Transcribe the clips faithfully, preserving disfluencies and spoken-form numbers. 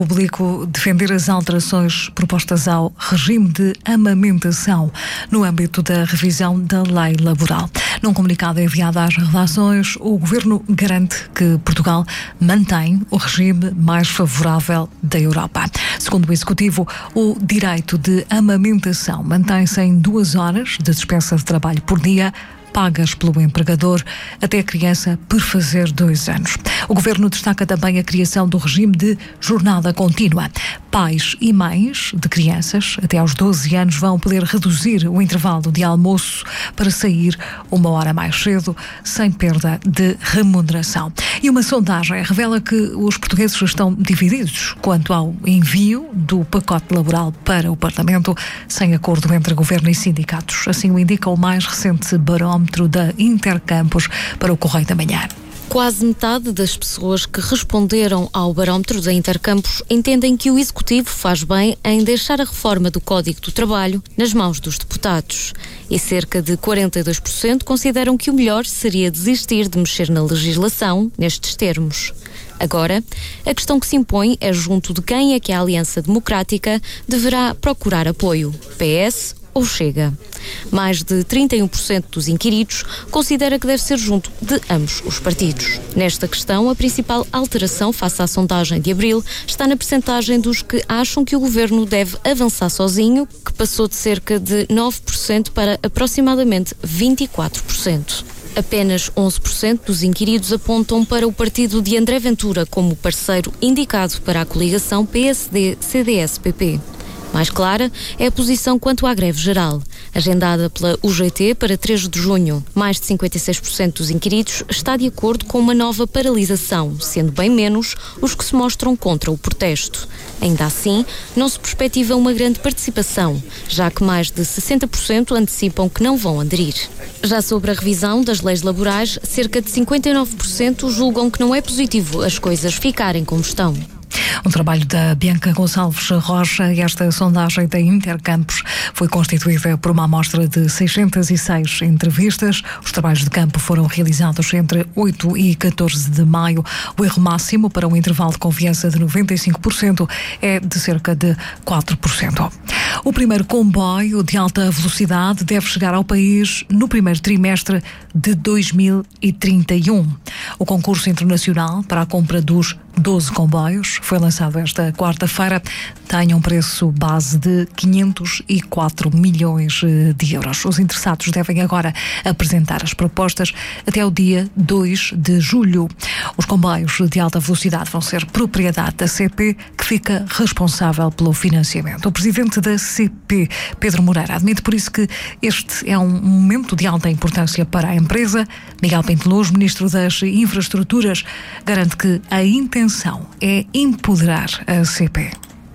Público defender as alterações propostas ao regime de amamentação no âmbito da revisão da lei laboral. Num comunicado enviado às redações, o Governo garante que Portugal mantém o regime mais favorável da Europa. Segundo o Executivo, o direito de amamentação mantém-se em duas horas de dispensa de trabalho por dia, pagas pelo empregador, até a criança perfazer dois anos. O Governo destaca também a criação do regime de jornada contínua. Pais e mães de crianças até aos doze anos vão poder reduzir o intervalo de almoço para sair uma hora mais cedo, sem perda de remuneração. E uma sondagem revela que os portugueses estão divididos quanto ao envio do pacote laboral para o Parlamento, sem acordo entre Governo e sindicatos. Assim o indica o mais recente barómetro da Intercampos para o Correio da Manhã. Quase metade das pessoas que responderam ao barómetro da Intercampos entendem que o Executivo faz bem em deixar a reforma do Código do Trabalho nas mãos dos deputados. E cerca de quarenta e dois por cento consideram que o melhor seria desistir de mexer na legislação nestes termos. Agora, a questão que se impõe é junto de quem é que a Aliança Democrática deverá procurar apoio, P S ou Chega. Mais de trinta e um por cento dos inquiridos considera que deve ser junto de ambos os partidos. Nesta questão, a principal alteração face à sondagem de abril está na percentagem dos que acham que o Governo deve avançar sozinho, que passou de cerca de nove por cento para aproximadamente vinte e quatro por cento. Apenas onze por cento dos inquiridos apontam para o partido de André Ventura como parceiro indicado para a coligação P S D C D S P P. Mais clara é a posição quanto à greve geral, agendada pela U G T para três de junho. Mais de cinquenta e seis por cento dos inquiridos está de acordo com uma nova paralisação, sendo bem menos os que se mostram contra o protesto. Ainda assim, não se perspectiva uma grande participação, já que mais de sessenta por cento antecipam que não vão aderir. Já sobre a revisão das leis laborais, cerca de cinquenta e nove por cento julgam que não é positivo as coisas ficarem como estão. Um trabalho da Bianca Gonçalves Rocha. Esta sondagem da Intercampos foi constituída por uma amostra de seiscentas e seis entrevistas. Os trabalhos de campo foram realizados entre oito e catorze de maio. O erro máximo para um intervalo de confiança de noventa e cinco por cento é de cerca de quatro por cento. O primeiro comboio de alta velocidade deve chegar ao país no primeiro trimestre de dois mil e trinta e um. O concurso internacional para a compra dos doze comboios foi lançado esta quarta-feira. Tem um preço base de quinhentos e quatro milhões de euros. Os interessados devem agora apresentar as propostas até o dia dois de julho. Os comboios de alta velocidade vão ser propriedade da C P, que fica responsável pelo financiamento. O presidente da C P, Pedro Moreira, admite por isso que este é um momento de alta importância para a empresa. Miguel Pinteluz, ministro das Infraestruturas, garante que a intenção é empoderar a C P.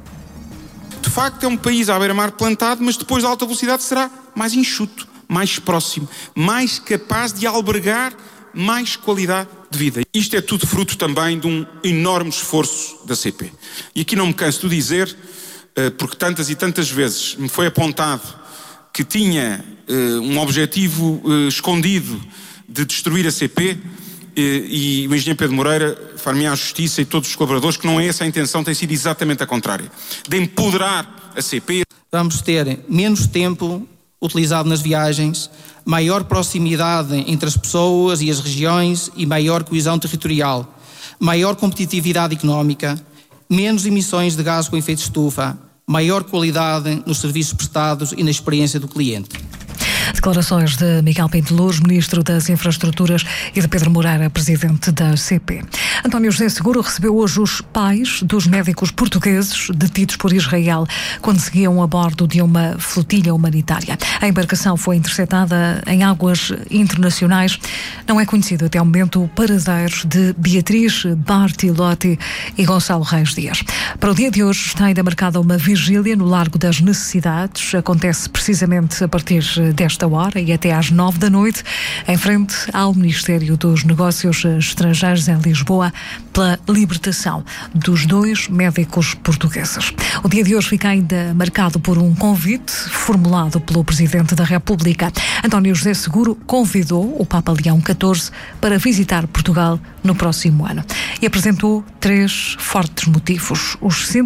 De facto, é um país à beira-mar plantado, mas depois da alta velocidade será mais enxuto, mais próximo, mais capaz de albergar mais qualidade de vida. Isto é tudo fruto também de um enorme esforço da C P. E aqui não me canso de dizer, porque tantas e tantas vezes me foi apontado que tinha um objetivo escondido de destruir a C P, e o engenheiro Pedro Moreira far-me à justiça e todos os colaboradores que não é essa a intenção, tem sido exatamente a contrária, de empoderar a C P. Vamos ter menos tempo utilizado nas viagens, maior proximidade entre as pessoas e as regiões e maior coesão territorial, maior competitividade económica, menos emissões de gás com efeito de estufa, maior qualidade nos serviços prestados e na experiência do cliente. Declarações de Miguel Pinteluz, ministro das Infraestruturas, e de Pedro Moreira, presidente da C P. António José Seguro recebeu hoje os pais dos médicos portugueses detidos por Israel quando seguiam a bordo de uma flotilha humanitária. A embarcação foi interceptada em águas internacionais. Não é conhecido até o momento o paradeiro de Beatriz Bartilotti e Gonçalo Reis Dias. Para o dia de hoje está ainda marcada uma vigília no Largo das Necessidades. Acontece precisamente a partir desta esta hora e até às nove da noite, em frente ao Ministério dos Negócios Estrangeiros em Lisboa, pela libertação dos dois médicos portugueses. O dia de hoje fica ainda marcado por um convite formulado pelo Presidente da República. António José Seguro convidou o Papa Leão catorze para visitar Portugal no próximo ano e apresentou três fortes motivos: os